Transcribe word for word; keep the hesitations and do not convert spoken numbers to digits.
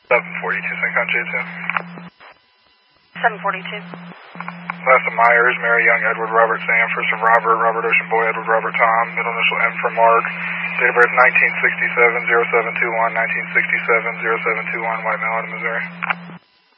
seven forty-two, Saint Con J two. seven forty-two. Last of Myers, Mary Young, Edward Robert Sam, first of Robert, Robert Ocean Boy, Edward Robert Tom, middle initial M for Mark, date of birth nineteen sixty-seven, oh seven two one, nineteen sixty-seven, oh seven two one, White Mountain, Missouri.